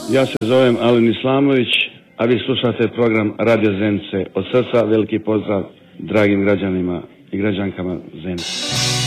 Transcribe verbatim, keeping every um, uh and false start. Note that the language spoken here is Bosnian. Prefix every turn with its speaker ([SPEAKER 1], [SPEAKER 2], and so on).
[SPEAKER 1] Ja se zovem Alen Islamović, a vi slušate program Radio Zenice. Od srca veliki pozdrav dragim građanima i građankama Zenice.